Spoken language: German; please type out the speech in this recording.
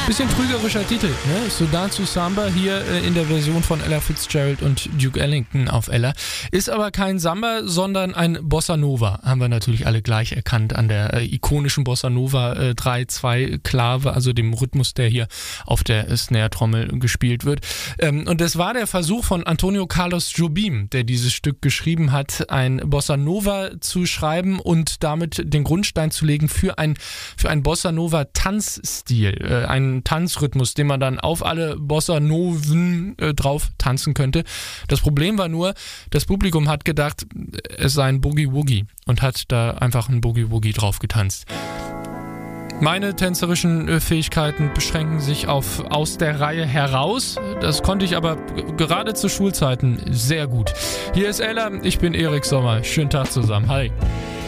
Bisschen trügerischer Titel, ne? Sudan zu Samba hier in der Version von Ella Fitzgerald und Duke Ellington auf Ella. Ist aber kein Samba, sondern ein Bossa Nova. Haben wir natürlich alle gleich erkannt an der ikonischen Bossa Nova 3-2-Klave, also dem Rhythmus, der hier auf der Snare-Trommel gespielt wird. Und das war der Versuch von Antonio Carlos Jobim, der dieses Stück geschrieben hat, ein Bossa Nova zu schreiben und damit den Grundstein zu legen für ein Bossa Nova Tanzstil, einen Tanzrhythmus, den man dann auf alle Bossa Noven drauf tanzen könnte. Das Problem war nur, das Publikum hat gedacht, es sei ein Boogie Woogie und hat da einfach ein Boogie Woogie drauf getanzt. Meine tänzerischen Fähigkeiten beschränken sich auf aus der Reihe heraus. Das konnte ich aber gerade zu Schulzeiten sehr gut. Hier ist Ella, ich bin Erik Sommer. Schönen Tag zusammen. Hi.